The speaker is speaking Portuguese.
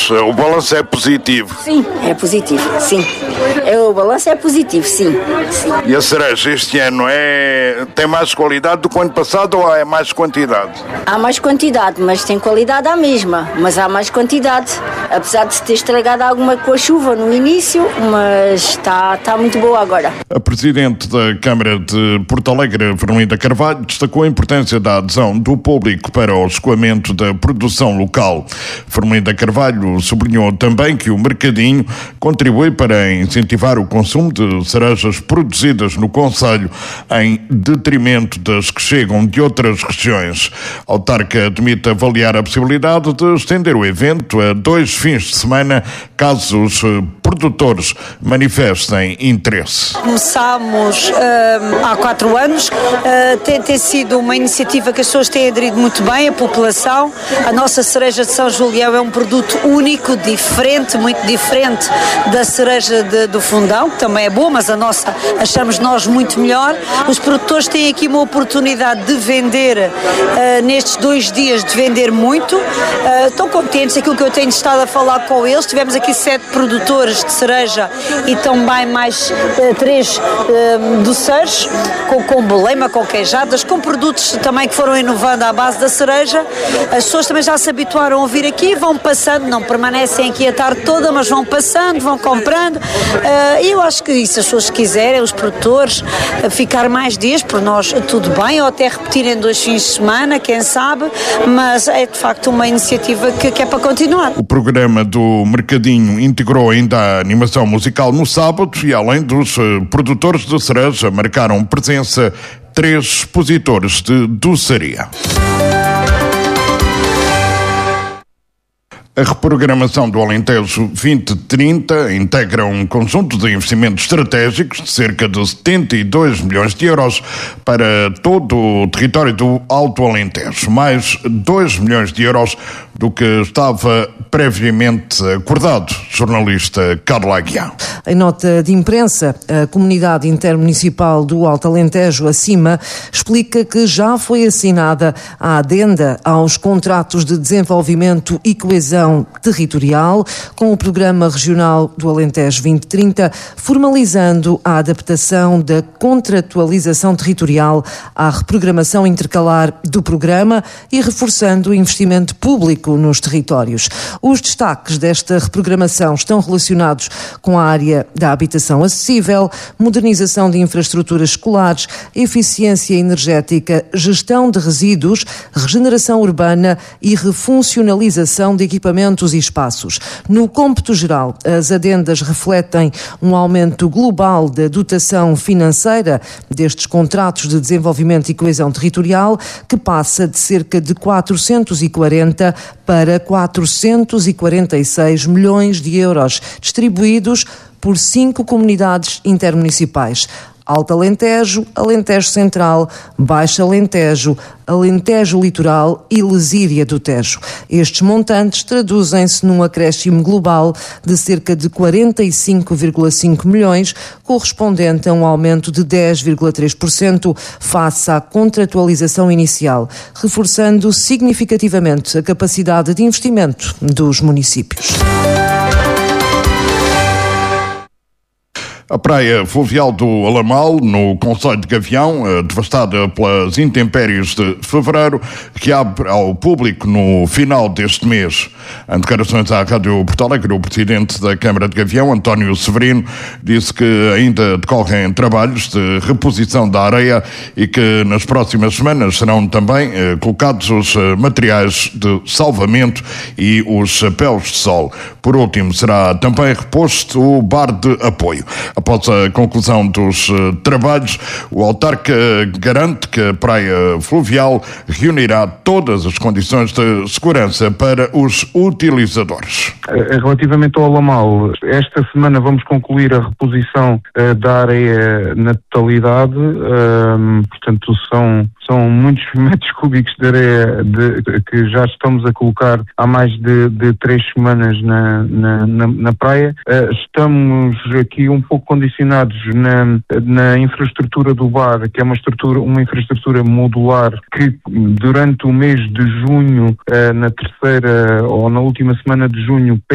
mas o balanço é positivo. Sim, é positivo, sim. O balanço é positivo, sim. E a cereja este ano tem mais qualidade do que o ano passado ou é mais quantidade? Há mais quantidade, mas tem qualidade à mesma. Mas há mais quantidade, apesar de se ter estragado alguma com a chuva no início, mas está muito boa agora. A Presidente da Câmara de Porto Alegre, Firmina Carvalho, destacou a importância da adesão do público para o escoamento da produção local. Firmina Carvalho sublinhou também que o mercadinho contribui para incentivar o consumo de cerejas produzidas no concelho em detrimento das que chegam de outras regiões. A autarca admite avaliar a possibilidade de estender o evento a 2 fins de semana, caso os produtores manifestem interesse. Começámos há 4 anos, tem sido uma iniciativa que as pessoas têm aderido muito bem, a população. A nossa cereja de São Julião é um produto único, diferente, muito diferente da cereja do Fundão, que também é boa, mas a nossa achamos nós muito melhor. Os produtores têm aqui uma oportunidade de vender, nestes 2 dias, de vender muito. Estão contentes, aquilo que eu tenho estado a falar com eles. Tivemos aqui 7 produtores de cereja e também mais 3 doceiros, com bolema, com queijadas, com produtos também que foram inovando à base da cereja. As pessoas também já se habituaram a vir aqui, vão passando, não permanecem aqui a tarde toda, mas vão passando, vão comprando. E eu acho que se as pessoas quiserem, os produtores, ficar mais dias, por nós tudo bem, ou até repetirem 2 fins de semana, quem sabe, mas é de facto uma iniciativa que é para continuar. O programa do Mercadinho integrou ainda a animação musical no sábado e, além dos produtores de cereja, marcaram presença 3 expositores de doçaria. A reprogramação do Alentejo 2030 integra um conjunto de investimentos estratégicos de cerca de 72 milhões de euros para todo o território do Alto Alentejo, mais 2 milhões de euros do que estava previamente acordado. Jornalista Carla Aguiar. Em nota de imprensa, a Comunidade Intermunicipal do Alto Alentejo, a CIMA, explica que já foi assinada a adenda aos contratos de desenvolvimento e coesão territorial com o Programa Regional do Alentejo 2030, formalizando a adaptação da contratualização territorial à reprogramação intercalar do programa e reforçando o investimento público nos territórios. Os destaques desta reprogramação estão relacionados com a área da habitação acessível, modernização de infraestruturas escolares, eficiência energética, gestão de resíduos, regeneração urbana e refuncionalização de equipamentos e espaços. No cômputo geral, as adendas refletem um aumento global da dotação financeira destes contratos de desenvolvimento e coesão territorial, que passa de cerca de 440 para 446 milhões de euros, distribuídos por 5 comunidades intermunicipais: Alto Alentejo, Alentejo Central, Baixo Alentejo, Alentejo Litoral e Lesíria do Tejo. Estes montantes traduzem-se num acréscimo global de cerca de 45,5 milhões, correspondente a um aumento de 10,3% face à contratualização inicial, reforçando significativamente a capacidade de investimento dos municípios. A praia fluvial do Alamal, no concelho de Gavião, devastada pelas intempéries de fevereiro, que abre ao público no final deste mês. Em declarações à Rádio Porto Alegre, o presidente da Câmara de Gavião, António Severino, disse que ainda decorrem trabalhos de reposição da areia e que nas próximas semanas serão também colocados os materiais de salvamento e os chapéus de sol. Por último, será também reposto o bar de apoio. Após a conclusão dos trabalhos, o autarca garante que a praia fluvial reunirá todas as condições de segurança para os utilizadores. Relativamente ao Alamal, esta semana vamos concluir a reposição da areia na totalidade, portanto são muitos metros cúbicos de areia que já estamos a colocar há mais de 3 semanas na praia. Estamos aqui um pouco condicionados na infraestrutura do bar, que é uma infraestrutura modular, que durante o mês de junho, na terceira ou na última semana de junho,